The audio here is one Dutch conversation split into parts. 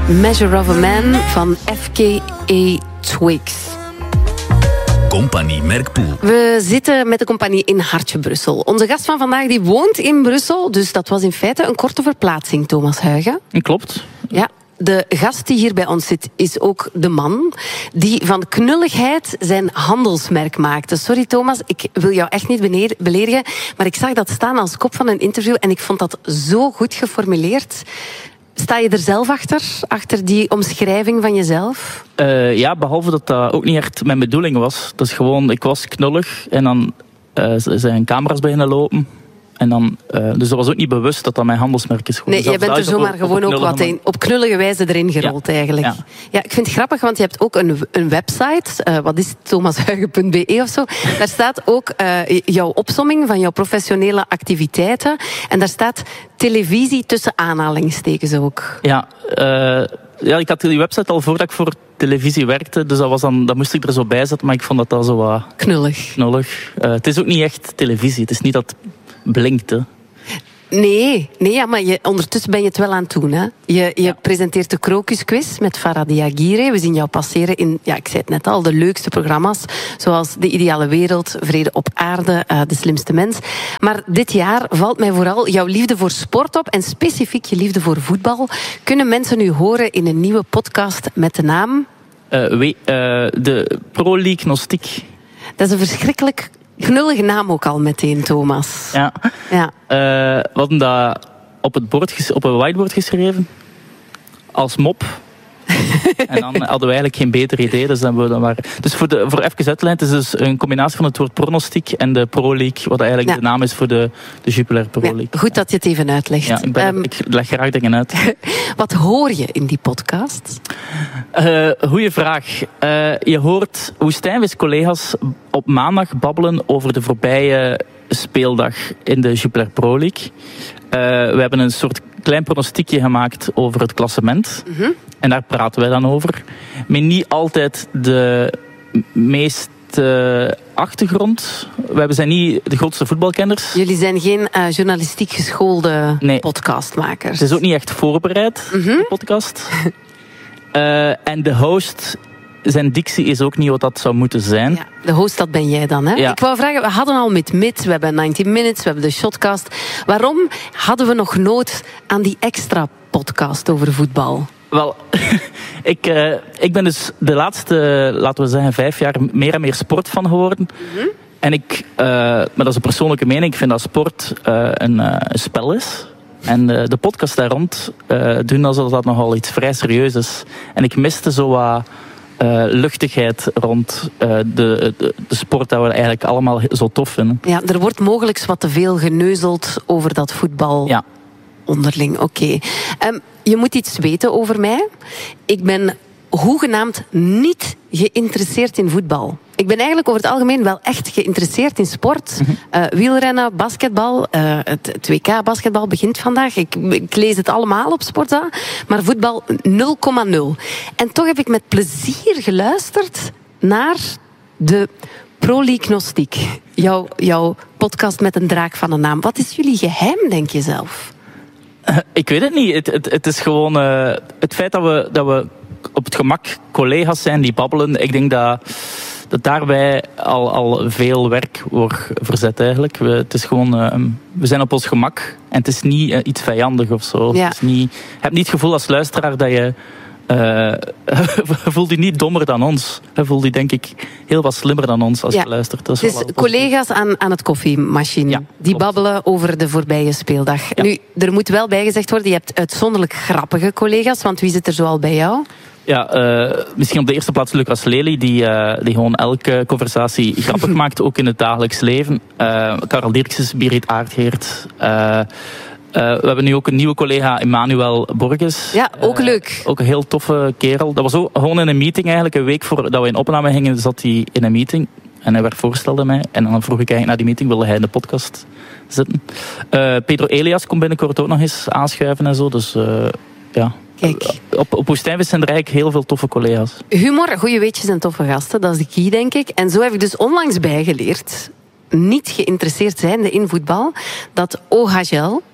Measure of a Man van FKA Twigs. Compagnie Merkpoel. We zitten met de compagnie in Hartje Brussel. Onze gast van vandaag die woont in Brussel, dus dat was in feite een korte verplaatsing, Thomas Huygen. Klopt. Ja. De gast die hier bij ons zit is ook de man die van knulligheid zijn handelsmerk maakte. Sorry Thomas, ik wil jou echt niet beledigen, maar ik zag dat staan als kop van een interview en ik vond dat zo goed geformuleerd. Sta je er zelf achter die omschrijving van jezelf? Ja, behalve dat dat ook niet echt mijn bedoeling was. Dat is gewoon, ik was knullig en dan zijn camera's beginnen lopen. En dan, dus dat was ook niet bewust dat dat mijn handelsmerk is. Nee, jij bent er zomaar gewoon ook wat op knullige wijze erin gerold eigenlijk. Ja, ik vind het grappig, want je hebt ook een website. Wat is het? Thomashuigen.be of zo. Daar staat ook jouw opsomming van jouw professionele activiteiten. En daar staat televisie tussen aanhalingstekens ook. Ja, ik had die website al voordat ik voor televisie werkte. Dus dat moest ik er zo bij zetten. Maar ik vond dat zo wat... Knullig. Het is ook niet echt televisie. Het is niet dat blinkt, hè. Nee, ja, maar ondertussen ben je het wel aan het doen. Hè? Je presenteert de Krokusquiz met Farah Diagire. We zien jou passeren in, ja, ik zei het net al, de leukste programma's. Zoals De Ideale Wereld, Vrede op Aarde, De Slimste Mens. Maar dit jaar valt mij vooral jouw liefde voor sport op. En specifiek je liefde voor voetbal. Kunnen mensen nu horen in een nieuwe podcast met de naam? De Pro League Gnostiek. Dat is een verschrikkelijk knullige naam ook al meteen, Thomas. Ja. We hadden dat op een whiteboard geschreven. Als mop. En dan hadden we eigenlijk geen beter idee. Dus, dus voor even uitleggen, het is dus een combinatie van het woord pronostiek en de Pro League, wat eigenlijk de naam is voor de Jupiler Pro League. Ja, goed dat je het even uitlegt. Ja, ik leg graag dingen uit. Wat hoor je in die podcast? Goeie vraag. Je hoort Woestijnvis collega's op maandag babbelen over de voorbije speeldag in de Jupiler Pro League. We hebben een soort klein pronostiekje gemaakt over het klassement. Mm-hmm. En daar praten wij dan over. Met niet altijd de meest achtergrond. Wij zijn niet de grootste voetbalkenners. Jullie zijn geen journalistiek geschoolde podcastmakers. Het is ook niet echt voorbereid, de podcast. En de host, zijn dictie is ook niet wat dat zou moeten zijn. Ja, de host, dat ben jij dan, hè? Ja. Ik wou vragen, we hadden al met Mid, we hebben 90 Minutes, we hebben de Shotcast. Waarom hadden we nog nood aan die extra podcast over voetbal? Wel, ik ben dus de laatste, laten we zeggen, 5 jaar meer en meer sportfan geworden. Mm-hmm. En maar dat is een persoonlijke mening, ik vind dat sport een spel is. En de podcast daar rond doen alsof dat nogal iets vrij serieus is. En ik miste zo wat luchtigheid rond de sport dat we eigenlijk allemaal zo tof vinden. Ja, er wordt mogelijk wat te veel geneuzeld over dat voetbal. Ja. Onderling, oké. Je moet iets weten over mij. Ik ben hoegenaamd niet geïnteresseerd in voetbal. Ik ben eigenlijk over het algemeen wel echt geïnteresseerd in sport. Mm-hmm. Wielrennen, basketbal. Het WK basketbal begint vandaag. Ik lees het allemaal op Sportza. Maar voetbal 0,0. En toch heb ik met plezier geluisterd naar de Pro League Gnostiek. Jouw podcast met een draak van een naam. Wat is jullie geheim, denk je zelf? Ik weet het niet. Het is gewoon het feit dat we op het gemak collega's zijn die babbelen. Ik denk dat daarbij al veel werk wordt verzet eigenlijk. Het is gewoon, we zijn op ons gemak en het is niet iets vijandig of zo. Ja. Het is niet, je hebt niet het gevoel als luisteraar dat je voelt je niet dommer dan ons. Je voelt je denk ik heel wat slimmer dan ons als je luistert. Dat is dus collega's aan het koffiemachine, die babbelen over de voorbije speeldag. Ja. Nu, er moet wel bijgezegd worden, je hebt uitzonderlijk grappige collega's, want wie zit er zoal bij jou? Ja, misschien op de eerste plaats Lucas Lely, die gewoon elke conversatie grappig maakt, ook in het dagelijks leven. Karel Dirkses, Birgit Aardgeert. We hebben nu ook een nieuwe collega, Emmanuel Borges. Ja, ook leuk. Ook een heel toffe kerel. Dat was ook gewoon in een meeting eigenlijk. Een week voordat we in opname gingen, zat hij in een meeting. En hij voorstelde mij. En dan vroeg ik eigenlijk na die meeting, wilde hij in de podcast zitten. Pedro Elias komt binnenkort ook nog eens aanschuiven en zo. Dus ja. Kijk. Op Woestijnvis zijn er eigenlijk heel veel toffe collega's. Humor, goede weetjes en toffe gasten, dat is de key, denk ik. En zo heb ik dus onlangs bijgeleerd, niet geïnteresseerd zijnde in voetbal, dat OHL,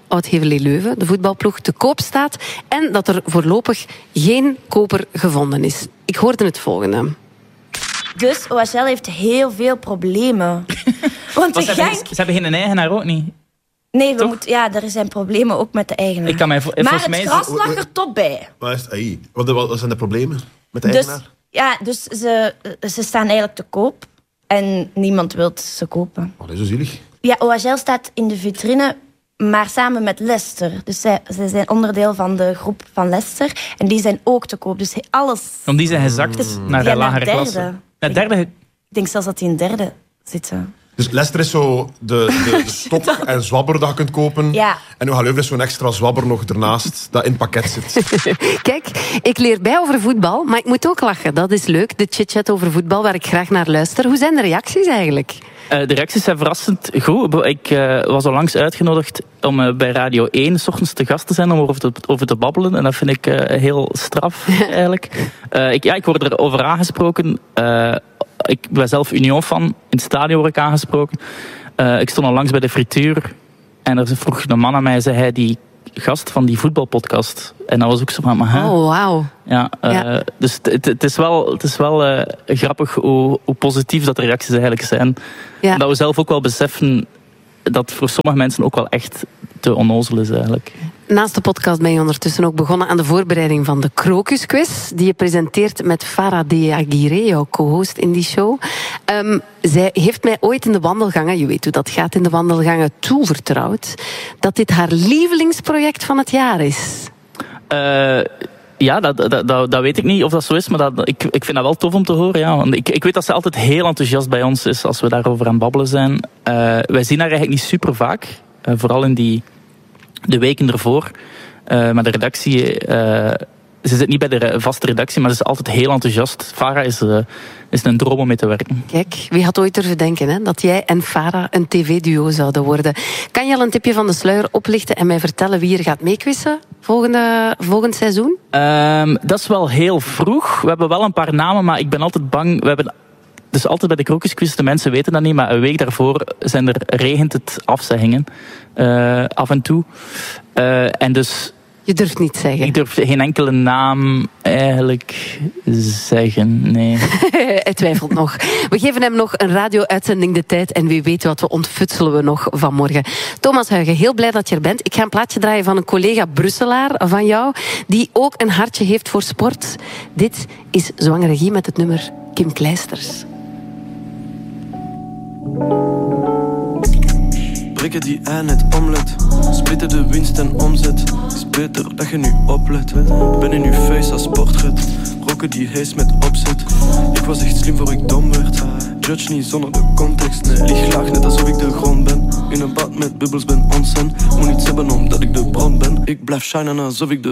Oud-Heverlee Leuven, de voetbalploeg, te koop staat en dat er voorlopig geen koper gevonden is. Ik hoorde het volgende. Dus OHL heeft heel veel problemen. Want ze hebben geen eigenaar ook niet. Nee, er zijn problemen ook met de eigenaar. Maar het gras lag er top bij. Wat zijn de problemen met de eigenaar? Dus ze staan eigenlijk te koop. En niemand wil ze kopen. Dat is zo zielig. Ja, OHL staat in de vitrine, maar samen met Leicester. Dus zij zijn onderdeel van de groep van Leicester. En die zijn ook te koop. Dus alles... Want die zijn gezakt naar de lagere klasse. Naar derde. Ik denk zelfs dat die in derde zitten. Dus Leicester is zo de stok en zwabber dat je kunt kopen. Ja. En OHL Leuven is zo'n extra zwabber nog ernaast dat in het pakket zit. Kijk, ik leer bij over voetbal, maar ik moet ook lachen. Dat is leuk, de chit-chat over voetbal, waar ik graag naar luister. Hoe zijn de reacties eigenlijk? De reacties zijn verrassend goed. Ik was onlangs uitgenodigd om bij Radio 1 's ochtends te gast te zijn om over te babbelen. En dat vind ik heel straf, eigenlijk. Ik word er over aangesproken. Ik ben zelf Union-fan. In het stadion word ik aangesproken. Ik stond onlangs bij de frituur. En er vroeg een man aan mij, zei hij, die gast van die voetbalpodcast. En dat was ook zo van... Oh, wauw. Ja, dus het is wel grappig hoe positief dat de reacties eigenlijk zijn. Ja. En dat we zelf ook wel beseffen dat voor sommige mensen ook wel echt te onnozel is eigenlijk. Naast de podcast ben je ondertussen ook begonnen aan de voorbereiding van de Krokusquiz, die je presenteert met Farah Diagire, jouw co-host in die show. Zij heeft mij ooit in de wandelgangen, je weet hoe dat gaat in de wandelgangen, toevertrouwd dat dit haar lievelingsproject van het jaar is. Ja, dat weet ik niet of dat zo is, maar ik vind dat wel tof om te horen. Ja. Want ik weet dat ze altijd heel enthousiast bij ons is als we daarover aan het babbelen zijn. Wij zien haar eigenlijk niet super vaak, vooral in de weken ervoor. Maar de redactie, ze zit niet bij de vaste redactie, maar ze is altijd heel enthousiast. Farah is een droom om mee te werken. Kijk, wie had ooit durven denken hè, dat jij en Farah een tv-duo zouden worden. Kan je al een tipje van de sluier oplichten en mij vertellen wie er gaat meequizzen volgend seizoen? Dat is wel heel vroeg. We hebben wel een paar namen, maar ik ben altijd bang. We hebben dus altijd bij de Krokusquiz, de mensen weten dat niet, maar een week daarvoor regent het afzeggingen. Af en toe. En dus... Je durft niet zeggen. Ik durf geen enkele naam eigenlijk zeggen, nee. Hij twijfelt nog. We geven hem nog een radio-uitzending de tijd en wie weet wat we ontfutselen we nog vanmorgen. Thomas Huygen, heel blij dat je er bent. Ik ga een plaatje draaien van een collega Brusselaar van jou, die ook een hartje heeft voor sport. Dit is Zwangere Guy met het nummer Kim Kleisters. Breken die aan het omlet, splitten de winst en omzet. Is beter dat je nu oplet. Ben in uw face als portret, roken die hees met opzet. Ik was echt slim voor ik dom werd. Judge niet zonder de context, nee. Lieg laag net alsof ik de grond ben. In een bad met bubbels ben onsen. Moet niets hebben omdat ik de bron ben. Ik blijf shinen alsof ik de